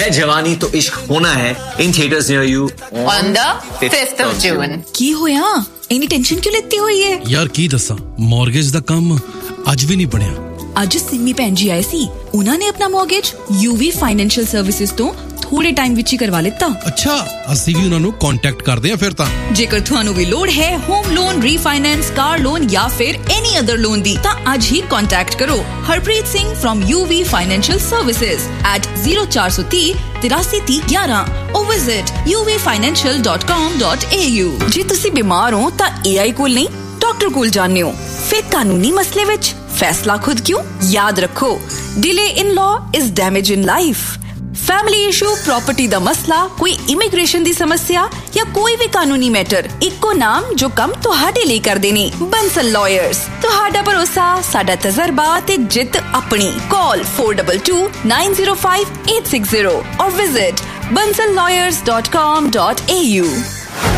जवानी तो इश्क होना है in theaters near you on the 5th of June. ਕੀ ਹੋਇਆ ਇੰਨੀ ਟੈਨਸ਼ਨ ਕਿਉਂ ਲੈਤੀ ਹੋਈ ਹੈ ਯਾਰ ਕੀ ਦੱਸਾਂ ਮਾਰਗੇਜ ਦਾ ਕੰਮ ਅੱਜ ਵੀ ਨਹੀਂ ਬਣਿਆ ਅੱਜ ਸਿੰਮੀ ਭੈਣ ਜੀ ਆਏ ਸੀ ਉਹਨਾਂ ਨੇ ਆਪਣਾ ਮਾਰਗੇਜ UV ਫਾਈਨੈਂਸ਼ੀਅਲ ਸਰਵਿਸਿਜ਼ ਤੋਂ ਥੋੜੇ ਟਾਈਮ ਵਿੱਚ ਹੀ ਕਰਵਾ ਲਿੱਤਾ ਅੱਛਾ ਅਸੀਂ ਵੀ ਉਹਨਾਂ ਨੂੰ ਕੰਟੈਕਟ ਕਰਦੇ ਹਾਂ ਫਿਰ ਤਾਂ ਜੇਕਰ ਤੁਹਾਨੂੰ ਵੀ ਲੋੜ ਹੈ home loan refinance car loan ਜਾਂ ਫਿਰ ਐਨੀ ਅਦਰ ਲੋਨ ਦੀ ਤਾਂ ਅੱਜ ਹੀ ਕੰਟੈਕਟ ਕਰੋ Harpreet Singh from UV Financial Services at 0430 8311 or visit uvfinancial.com.au ਜੇ ਤੁਸੀਂ ਬਿਮਾਰ ਹੋ ਤਾਂ AI ਕੋਲ ਨਹੀਂ ਡਾਕਟਰ ਕੋਲ ਜਾਣਿਓ ਫਿਰ ਕਾਨੂੰਨੀ ਮਸਲੇ ਵਿੱਚ ਫੈਸਲਾ ਖੁਦ ਕਿਉਂ ਯਾਦ ਰੱਖੋ delay in law is damage in life family issue property दा मसला कोई इमिग्रेशन दी समस्या या कोई भी कानूनी मैटर इक्को नाम जो कम तुहाडे लिए कर देनी बंसल लॉयर्स तुहाडा भरोसा साडा तजर्बा ते जित अपनी कॉल 422905 860 और विजिट bansallawyers.com.au